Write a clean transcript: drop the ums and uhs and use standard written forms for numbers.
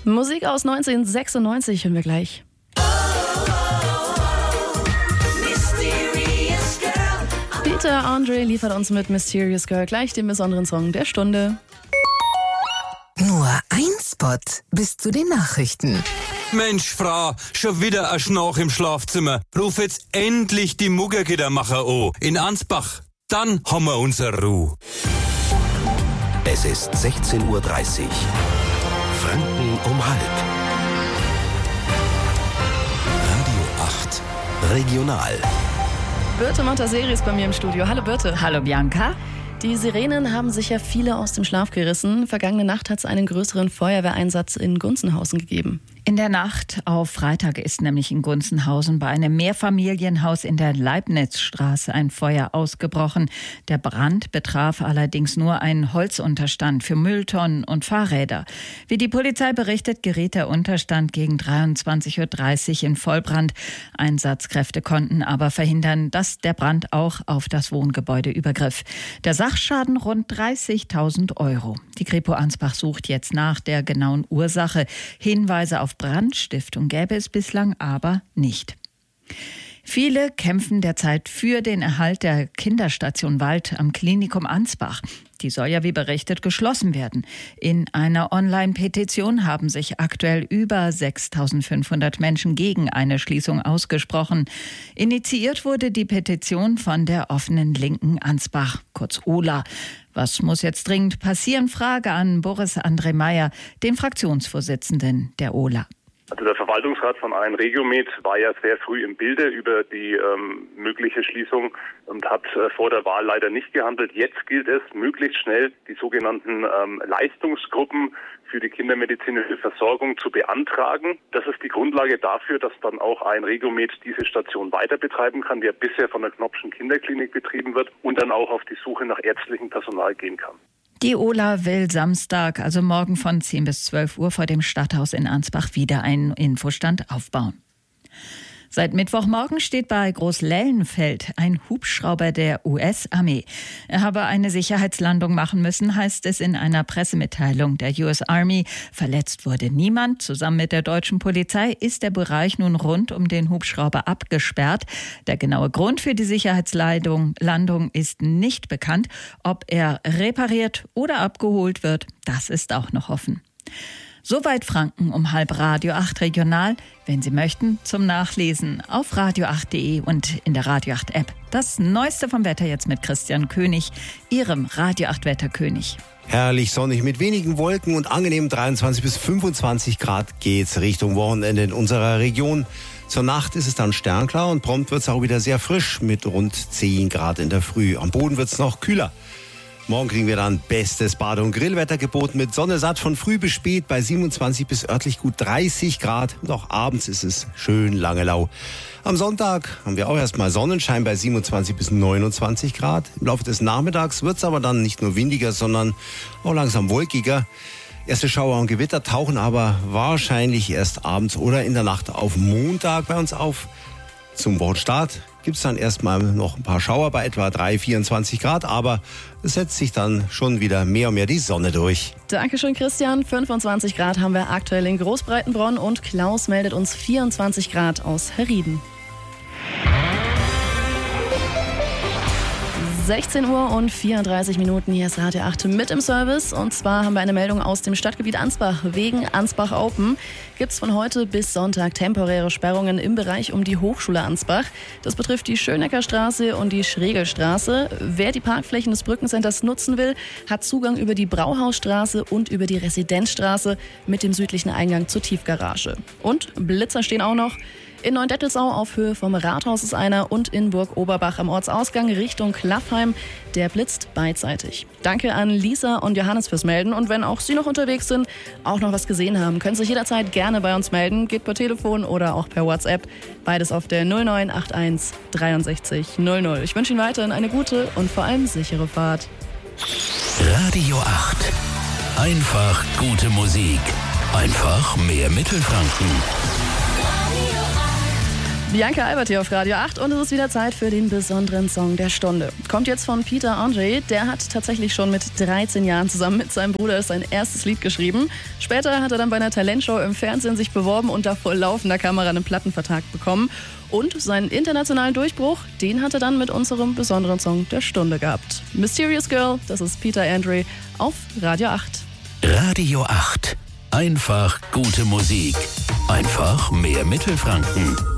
Musik aus 1996 hören wir gleich. Peter Andre liefert uns mit Mysterious Girl gleich den besonderen Song der Stunde. Nur ein Spot bis zu den Nachrichten. Mensch, Frau, schon wieder ein Schnarch im Schlafzimmer. Ruf jetzt endlich die Muggergittermacher an. In Ansbach. Dann haben wir unsere Ruhe. Es ist 16:30 Uhr. Franken um halb. Radio 8. Regional. Birte Montaseri ist bei mir im Studio. Hallo Birte. Hallo Bianca. Die Sirenen haben sicher viele aus dem Schlaf gerissen. Vergangene Nacht hat es einen größeren Feuerwehreinsatz in Gunzenhausen gegeben. In der Nacht auf Freitag ist nämlich in Gunzenhausen bei einem Mehrfamilienhaus in der Leibnizstraße ein Feuer ausgebrochen. Der Brand betraf allerdings nur einen Holzunterstand für Mülltonnen und Fahrräder. Wie die Polizei berichtet, geriet der Unterstand gegen 23:30 Uhr in Vollbrand. Einsatzkräfte konnten aber verhindern, dass der Brand auch auf das Wohngebäude übergriff. Der Sachschaden rund 30.000 Euro. Die Kripo Ansbach sucht jetzt nach der genauen Ursache. Hinweise auf Brandstiftung gäbe es bislang aber nicht. Viele kämpfen derzeit für den Erhalt der Kinderstation Wald am Klinikum Ansbach. Die soll ja, wie berichtet, geschlossen werden. In einer Online-Petition haben sich aktuell über 6.500 Menschen gegen eine Schließung ausgesprochen. Initiiert wurde die Petition von der offenen Linken Ansbach, kurz OLA. Was muss jetzt dringend passieren? Frage an Boris André Meyer, den Fraktionsvorsitzenden der OLA. Also der Verwaltungsrat von AN Regiomed war ja sehr früh im Bilde über die mögliche Schließung und hat vor der Wahl leider nicht gehandelt. Jetzt gilt es, möglichst schnell die sogenannten Leistungsgruppen für die kindermedizinische Versorgung zu beantragen. Das ist die Grundlage dafür, dass dann auch AN Regiomed diese Station weiter betreiben kann, die ja bisher von der Knopfschen Kinderklinik betrieben wird und dann auch auf die Suche nach ärztlichem Personal gehen kann. Die OLA will Samstag, also morgen von 10 bis 12 Uhr vor dem Stadthaus in Ansbach wieder einen Infostand aufbauen. Seit Mittwochmorgen steht bei Großlellenfeld ein Hubschrauber der US-Armee. Er habe eine Sicherheitslandung machen müssen, heißt es in einer Pressemitteilung der US Army. Verletzt wurde niemand. Zusammen mit der deutschen Polizei ist der Bereich nun rund um den Hubschrauber abgesperrt. Der genaue Grund für die Sicherheitslandung ist nicht bekannt. Ob er repariert oder abgeholt wird, das ist auch noch offen. Soweit Franken um halb Radio 8 Regional. Wenn Sie möchten, zum Nachlesen auf radio8.de und in der Radio 8 App. Das Neueste vom Wetter jetzt mit Christian König, Ihrem Radio 8 Wetterkönig. Herrlich sonnig mit wenigen Wolken und angenehm 23 bis 25 Grad geht's Richtung Wochenende in unserer Region. Zur Nacht ist es dann sternklar und prompt wird's auch wieder sehr frisch mit rund 10 Grad in der Früh. Am Boden wird's noch kühler. Morgen kriegen wir dann bestes Bade- und Grillwetter geboten mit Sonne satt von früh bis spät bei 27 bis örtlich gut 30 Grad. Und auch abends ist es schön lange lau. Am Sonntag haben wir auch erstmal Sonnenschein bei 27 bis 29 Grad. Im Laufe des Nachmittags wird es aber dann nicht nur windiger, sondern auch langsam wolkiger. Erste Schauer und Gewitter tauchen aber wahrscheinlich erst abends oder in der Nacht auf Montag bei uns auf. Zum Wochenstart gibt es dann erstmal noch ein paar Schauer bei etwa 24 Grad, aber es setzt sich dann schon wieder mehr und mehr die Sonne durch. Dankeschön, Christian. 25 Grad haben wir aktuell in Großbreitenbronn und Klaus meldet uns 24 Grad aus Herrieden. 16 Uhr und 34 Minuten, hier ist Radio 8 mit im Service. Und zwar haben wir eine Meldung aus dem Stadtgebiet Ansbach. Wegen Ansbach Open gibt es von heute bis Sonntag temporäre Sperrungen im Bereich um die Hochschule Ansbach. Das betrifft die Schönecker Straße und die Schregelstraße. Wer die Parkflächen des Brückencenters nutzen will, hat Zugang über die Brauhausstraße und über die Residenzstraße mit dem südlichen Eingang zur Tiefgarage. Und Blitzer stehen auch noch. In Neudettelsau auf Höhe vom Rathaus ist einer und in Burg Oberbach am Ortsausgang Richtung Klaffheim. Der blitzt beidseitig. Danke an Lisa und Johannes fürs Melden. Und wenn auch Sie noch unterwegs sind, auch noch was gesehen haben, können Sie sich jederzeit gerne bei uns melden. Geht per Telefon oder auch per WhatsApp. Beides auf der 0981 63 00. Ich wünsche Ihnen weiterhin eine gute und vor allem sichere Fahrt. Radio 8. Einfach gute Musik. Einfach mehr Mittelfranken. Bianca Albert hier auf Radio 8 und es ist wieder Zeit für den besonderen Song der Stunde. Kommt jetzt von Peter Andre, der hat tatsächlich schon mit 13 Jahren zusammen mit seinem Bruder sein erstes Lied geschrieben. Später hat er dann bei einer Talentshow im Fernsehen sich beworben und da vor laufender Kamera einen Plattenvertrag bekommen. Und seinen internationalen Durchbruch, den hat er dann mit unserem besonderen Song der Stunde gehabt. Mysterious Girl, das ist Peter Andre auf Radio 8. Radio 8. Einfach gute Musik. Einfach mehr Mittelfranken.